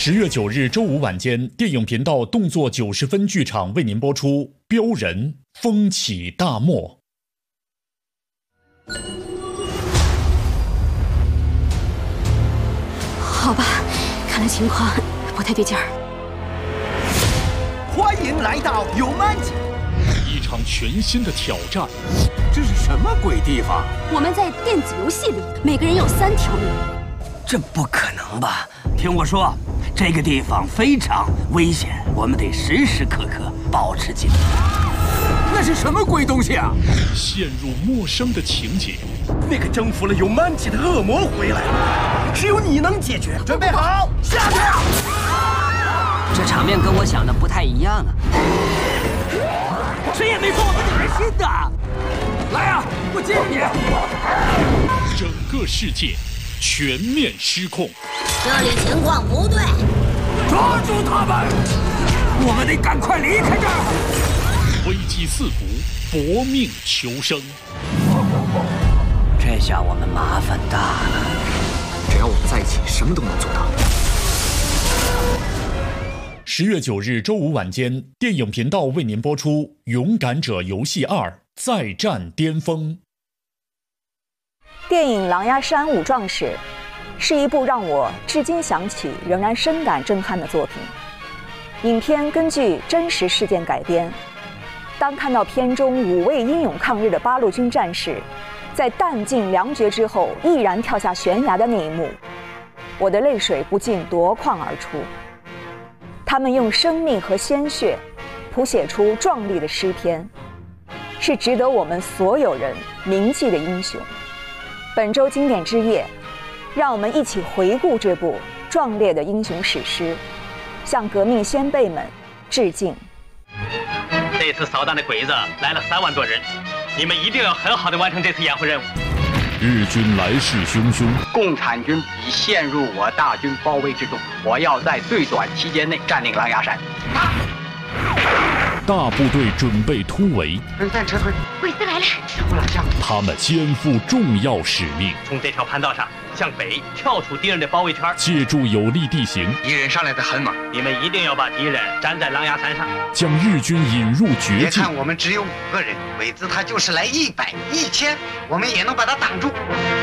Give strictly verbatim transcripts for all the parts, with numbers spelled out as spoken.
十月九日周五晚间，电影频道动作九十分剧场为您播出《标人风起大漠》。 好吧，看来情况不太对劲儿。 欢迎来到尤曼吉， 一场全新的挑战。 这是什么鬼地方？ 我们在电子游戏里，每个人有三条命。 这不可能吧？听我说，这个地方非常危险，我们得时时刻刻保持警觉。那是什么鬼东西啊？ 陷入陌生的情节。 那个征服了尤曼吉的恶魔回来了，只有你能解决。准备好，下去！ 这场面跟我想的不太一样啊！ 谁也没说我们是真心的。来啊，我接你！ 整个世界全面失控， 这里情况不对， 抓住他们！我们得赶快离开这儿！ 危机四伏，搏命求生。 这下我们麻烦大了。 只要我们在一起，什么都能做到。 十月九日周五晚间，电影频道为您播出《勇敢者游戏二：再战巅峰》。 电影《狼牙山五壮士》是一部让我至今想起仍然深感震撼的作品。影片根据真实事件改编。当看到片中五位英勇抗日的八路军战士在弹尽粮绝之后毅然跳下悬崖的那一幕，我的泪水不禁夺眶而出。他们用生命和鲜血谱写出壮丽的诗篇，是值得我们所有人铭记的英雄。本周经典之夜，让我们一起回顾这部壮烈的英雄史诗，向革命先辈们致敬。 这次扫荡的鬼子来了三万多人，你们一定要很好的完成这次掩护任务。 日军来势汹汹， 共产军已陷入我大军包围之中，我要在最短期间内占领狼牙山。 大部队准备突围， 分散撤退。 鬼子来了！ 不老将， 他们肩负重要使命， 从这条盘道上向北跳出敌人的包围圈， 借助有利地形， 敌人上来的很猛，你们一定要把敌人粘在狼牙山上， 将日军引入绝别境。 看我们只有五个人，鬼子他就是来一百、一千，我们也能把他挡住。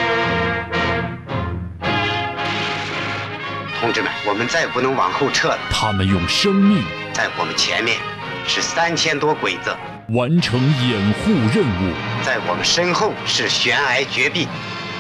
同志们，我们再不能往后撤了。 他们用生命在我们前面是三千多鬼子， 完成掩护任务， 在我们身后是悬崖绝壁。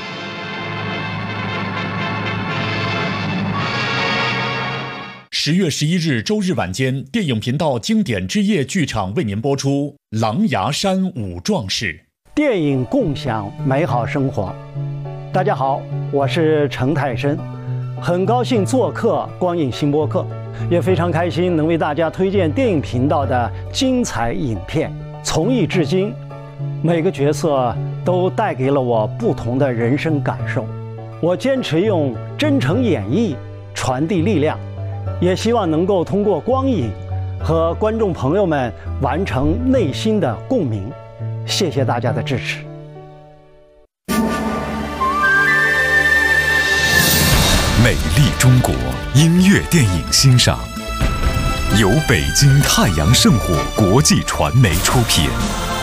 十月十一日周日晚间，电影频道经典之夜剧场为您播出《狼牙山五壮士》。 电影共享美好生活。大家好，我是程泰深，很高兴做客光影新播客，也非常开心能为大家推荐电影频道的精彩影片。从艺至今，每个角色都带给了我不同的人生感受。我坚持用真诚演绎传递力量，也希望能够通过光影和观众朋友们完成内心的共鸣。谢谢大家的支持。 美丽中国音乐电影欣赏，由北京太阳圣火国际传媒出品。